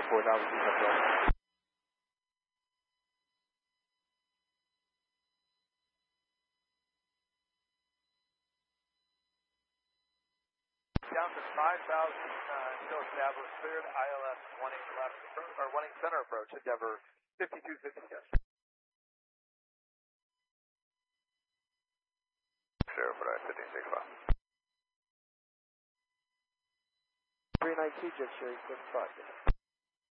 4000 feet up there. Down to 5,000, still established, cleared ILS 18 left, or 18 center approach, Endeavor 5250, yes. Sure, for 1565. 392, Jet Sherry 75.